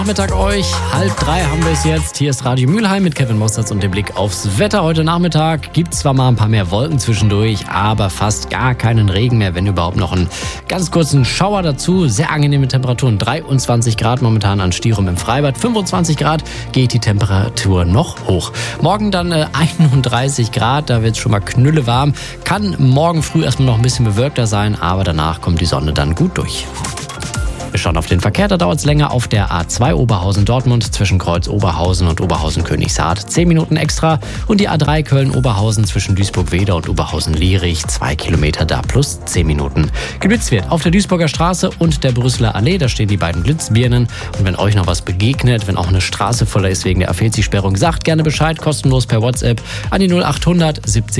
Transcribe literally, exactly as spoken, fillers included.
Nachmittag euch, halb drei haben wir es jetzt. Hier ist Radio Mülheim mit Kevin Mostert und dem Blick aufs Wetter. Heute Nachmittag gibt zwar mal ein paar mehr Wolken zwischendurch, aber fast gar keinen Regen mehr, wenn überhaupt noch einen ganz kurzen Schauer dazu. Sehr angenehme Temperaturen, dreiundzwanzig Grad momentan an Stirum im Freibad, fünfundzwanzig Grad geht die Temperatur noch hoch. Morgen dann äh, einunddreißig Grad, da wird es schon mal knüllewarm. Kann morgen früh erstmal noch ein bisschen bewölkter sein, aber danach kommt die Sonne dann gut durch. Wir schauen auf den Verkehr, da dauert es länger auf der A zwei Oberhausen-Dortmund zwischen Kreuz Oberhausen und Oberhausen-Königshardt. zehn Minuten extra und die A drei Köln-Oberhausen zwischen Duisburg-Weder und Oberhausen-Lierich. zwei Kilometer da plus zehn Minuten. Geblitzt wird auf der Duisburger Straße und der Brüsseler Allee, da stehen die beiden Blitzbirnen. Und wenn euch noch was begegnet, wenn auch eine Straße voller ist wegen der A vierzig-Sperrung, sagt gerne Bescheid, kostenlos per WhatsApp an die null acht hundert siebzig